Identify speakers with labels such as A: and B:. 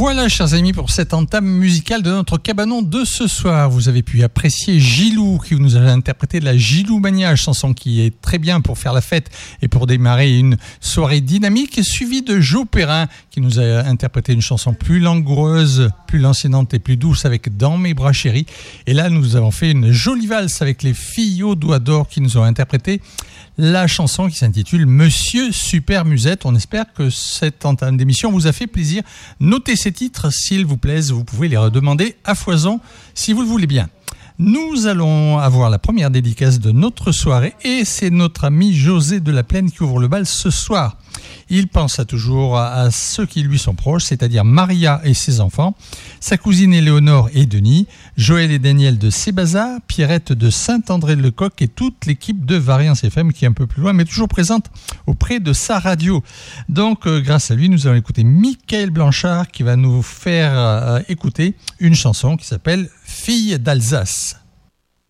A: Voilà, chers amis, pour cette entame musicale de notre cabanon de ce soir. Vous avez pu apprécier Gilou, qui nous a interprété de la Giloumania, chanson qui est très bien pour faire la fête et pour démarrer une soirée dynamique, suivi de Joe Perrin, qui nous a interprété une chanson plus langoureuse, plus lancinante et plus douce avec Dans mes bras chéris. Et là, nous avons fait une jolie valse avec les filles aux doigts d'or qui nous ont interprété la chanson qui s'intitule Monsieur Super Musette. On espère que cette entame d'émission vous a fait plaisir. Notez ces titres s'ils vous plaisent. Vous pouvez les redemander à foison si vous le voulez bien. Nous allons avoir la première dédicace de notre soirée et c'est notre ami José de la Plaine qui ouvre le bal ce soir. Il pense toujours à ceux qui lui sont proches, c'est-à-dire Maria et ses enfants, sa cousine Éléonore et Denis, Joël et Daniel de Sébaza, Pierrette de Saint-André-le-Coq et toute l'équipe de Variance FM qui est un peu plus loin mais toujours présente auprès de sa radio. Donc grâce à lui, nous allons écouter Michael Blanchard qui va nous faire écouter une chanson qui s'appelle Fille d'Alsace.